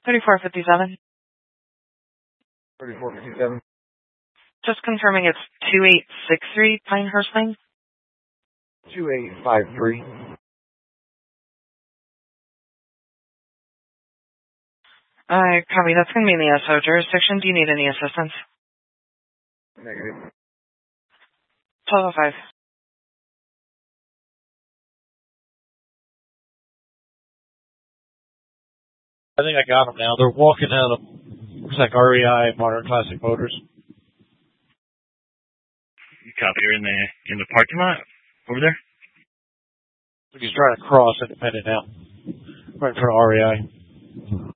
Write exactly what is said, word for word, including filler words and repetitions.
thirty-four fifty-seven. thirty-four fifty-seven. Just confirming it's two eight six three Pinehurst Lane. two eight five three. I copy. That's going to be in the S O jurisdiction. Do you need any assistance? Negative. twelve oh five. I think I got them now. They're walking out of, looks like R E I, Modern Classic Motors. Copy. You're in the in the parking lot over there. He's trying to cross Independent now, right in front of R E I.